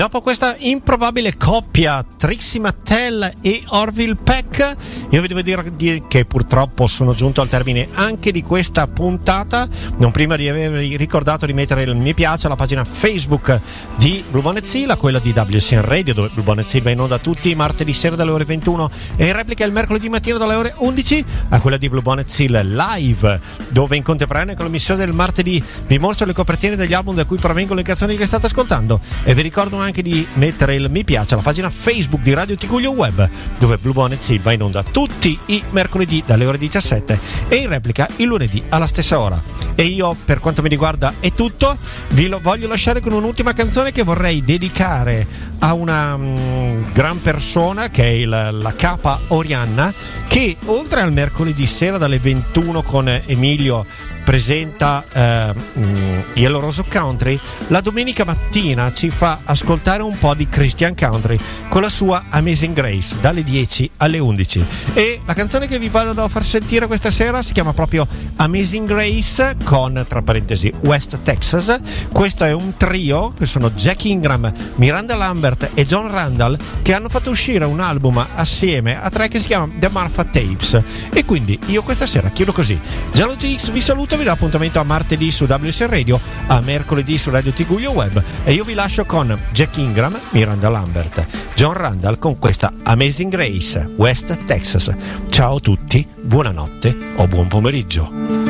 dopo questa improbabile coppia Trixie Mattel e Orville Peck, io vi devo dire che purtroppo sono giunto al termine anche di questa puntata, non prima di aver ricordato di mettere il mi piace alla pagina Facebook di Blue Bonnet Seal, quella di WCN Radio, dove Blue Bonnet Seal va in onda tutti i martedì sera dalle ore 21 e in replica il mercoledì mattina dalle ore 11, a quella di Blue Bonnet Seal Live, dove in contemporanea con l'emissione del martedì vi mostro le copertine degli album da cui provengono le canzoni che state ascoltando, e vi ricordo anche di mettere il mi piace alla pagina Facebook di Radio Tiguglio Web, dove Blue Bonnet Seal va in onda tutti i mercoledì dalle ore 17 e in replica il lunedì alla stessa ora. E io, per quanto mi riguarda, è tutto. Voglio lasciare con un'ultima canzone che vorrei dedicare a una gran persona, che è la capa Orianna, che oltre al mercoledì sera dalle 21 con Emilio presenta Yellow Rose Country, la domenica mattina ci fa ascoltare un po' di Christian Country con la sua Amazing Grace dalle 10 alle 11, e la canzone che vi vado a far sentire questa sera si chiama proprio Amazing Grace con, tra parentesi, West Texas. Questo è un trio che sono Jack Ingram, Miranda Lambert e John Randall, che hanno fatto uscire un album assieme a tre che si chiama The Marfa Tapes, e quindi io questa sera chiudo così. Giallo TX vi saluto, vi do appuntamento a martedì su WSN Radio, a mercoledì su Radio Tiguglio Web, e io vi lascio con Jack Ingram, Miranda Lambert, John Randall con questa Amazing Grace, West Texas. Ciao a tutti, buonanotte o buon pomeriggio.